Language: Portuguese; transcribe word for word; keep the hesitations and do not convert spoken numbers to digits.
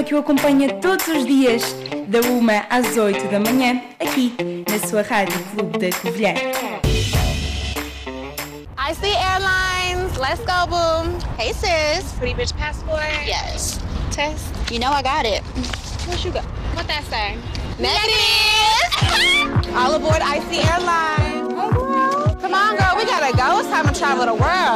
Que o acompanha todos os dias, da uma às oito da manhã, aqui na sua Rádio Clube da Covilhã. I C Airlines, let's go, boom. Hey, sis. Pretty bitch passport. Yes. Test. You know I got it. What you got? What that say? Negative. All aboard I C Airlines. Come on, girl, we gotta go. It's time to travel the world.